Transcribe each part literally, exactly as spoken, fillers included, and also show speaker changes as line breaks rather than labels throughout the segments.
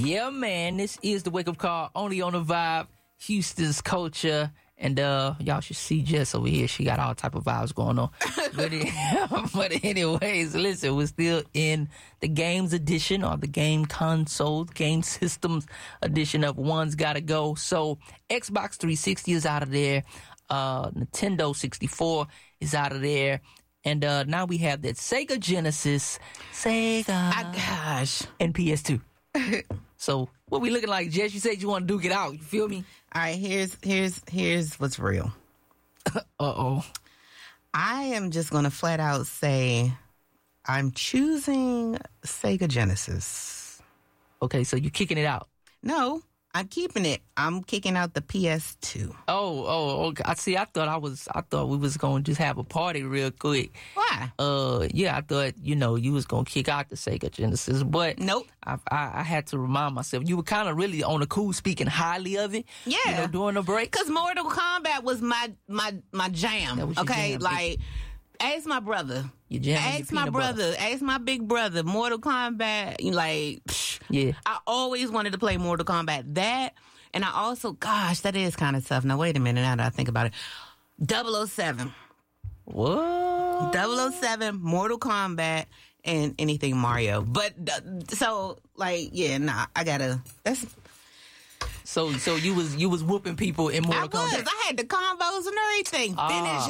Yeah, man. This is the Wake Up Call, only on the Vibe, Houston's culture. And uh, y'all should see Jess over here. She got all type of vibes going on. but, it, but anyways, listen, we're still in the games edition or the game console, game systems edition of One's Gotta Go. So Xbox three sixty is out of there. Uh, Nintendo sixty-four is out of there. And uh, now we have that Sega Genesis, Sega,
I, gosh,
and P S two. So what we looking like, Jess? You said you want to duke it out. You feel me?
All right, here's here's here's what's real.
Uh-oh.
I am just going to flat out say I'm choosing Sega Genesis.
Okay, so you kicking it out.
No, I'm keeping it. I'm kicking out the P S two.
Oh, oh, okay. I see. I thought I was. I thought we was gonna just have a party real quick.
Why?
Uh, yeah, I thought you know you was gonna kick out the Sega Genesis, but
nope.
I, I, I had to remind myself you were kind of really on the cool, speaking highly of it.
Yeah,
you know, during the break,
because Mortal Kombat was my my my jam. Okay, jam, like. Ask my brother.
You
ask my brother. Butter. Ask my big brother. Mortal Kombat. You like, psh,
yeah.
I always wanted to play Mortal Kombat. That, and I also, gosh, that is kind of tough. Now, wait a minute. Now that I think about it, double oh seven.
What?
double oh seven, Mortal Kombat, and anything Mario. But so, like, yeah, nah, I gotta. That's.
So, so you was you was whooping people in Mortal Kombat?
I was. I had the combos and everything.
Ah.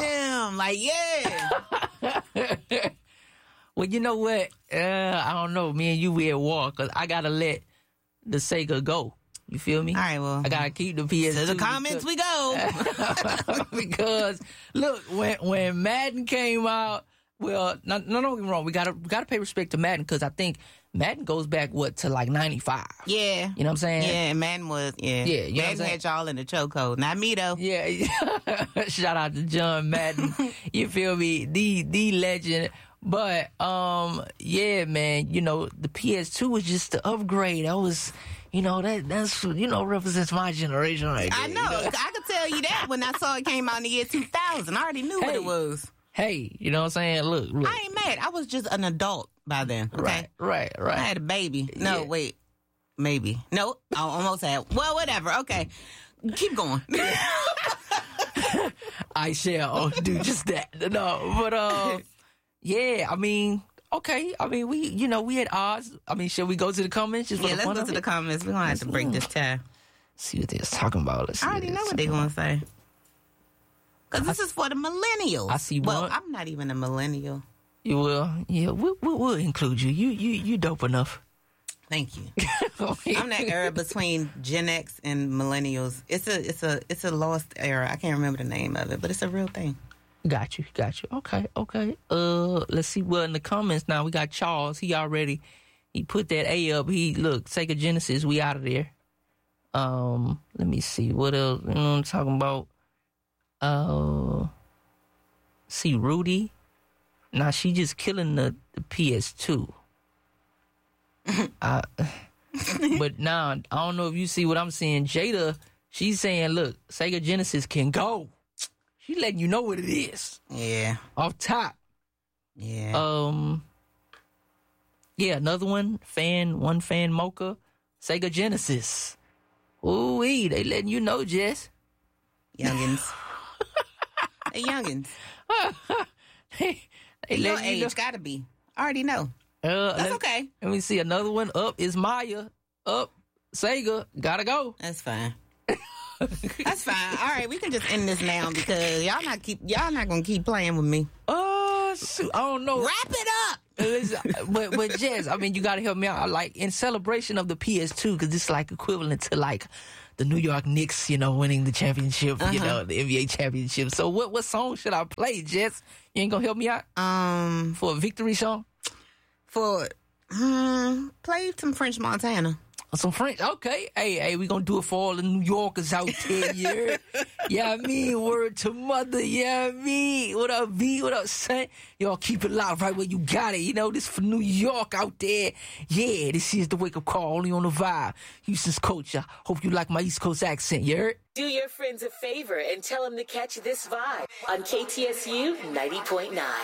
Finish him. Like, yeah.
Well, you know what? Uh, I don't know. Me and you, we at war because I gotta let the Sega go. You feel me?
All right, well.
I gotta keep the P S two.
To the comments we go.
Because, look, when when Madden came out, well, no, no, don't get me wrong. We gotta, we gotta pay respect to Madden because I think Madden goes back, what, to like ninety-five.
Yeah.
You know what I'm saying?
Yeah, Madden was, yeah.
Yeah, you know
Madden had y'all in the chokehold. Not me, though.
Yeah. Shout out to John Madden. You feel me? The, the legend. But, um, yeah, man, you know, the P S two was just the upgrade. That was, you know, that that's, you know, represents my generation right there.
I know.
You know?
I could tell you that when I saw it came out in the year two thousand. I already knew
hey,
what it was.
Hey, you know what I'm saying? Look, look.
I ain't mad. I was just an adult by then. Okay?
Right, right, right.
I had a baby. No,
yeah.
wait. Maybe. No, I almost had. Well, whatever. Okay. Keep going.
I shall do just that. No, but, uh, yeah, I mean, okay. I mean, we, you know, we had odds. I mean, shall we go to the comments? Just for
yeah,
the
let's
fun
go
of
to
it?
the comments. We're going to have to break this tie.
See what they're talking about. Let's see
I already know what they're going to say. Because this is for the millennials.
I see
well,
one.
I'm not even a millennial.
You will? Yeah, we'll, we'll, we'll include you. You, you, you dope enough.
Thank you. I'm that era between Gen X and millennials. It's a, it's a, it's a lost era. I can't remember the name of it, but it's a real thing.
Got you, got you. Okay, okay. Uh, let's see what in the comments now. We got Charles. He already, he put that A up. He, look, Sega Genesis, we out of there. Um, let me see. What else? You know what I'm talking about? Uh, see, Rudy. Now, she just killing the, the P S two. uh, but now, I don't know if you see what I'm seeing. Jada, she's saying, look, Sega Genesis can go. She letting you know what it is.
Yeah.
Off top.
Yeah.
Um. Yeah, another one. Fan, one fan mocha. Sega Genesis. Ooh-wee, they letting you know, Jess.
Youngins. They youngins.
they they
Your
letting you
age
know.
gotta be. I already know.
Uh,
That's
let,
okay.
Let me see. Another one. Up is Maya. Up. Sega. Gotta go.
That's fine. That's fine. All right, we can just end this now because y'all not keep y'all not gonna keep playing with me.
Oh, shoot. I don't know.
Wrap it up.
Listen, but but Jess, I mean, you gotta help me out. Like in celebration of the P S two, because it's like equivalent to like the New York Knicks, you know, winning the championship, uh-huh. you know, the N B A championship. So what what song should I play, Jess? You ain't gonna help me out?
Um,
for a victory song?
For um, play some French Montana.
Some French, okay. Hey, hey, we gonna do it for all the New Yorkers out there, yeah. Yeah, I mean, word to mother, yeah, I mean. What up, V? What up, son? Y'all keep it loud right where you got it. You know, this for New York out there. Yeah, this is the Wake Up Call, only on the Vibe. Houston's culture. Hope you like my East Coast accent, you heard?
Do your friends a favor and tell them to catch this vibe on K T S U ninety point nine.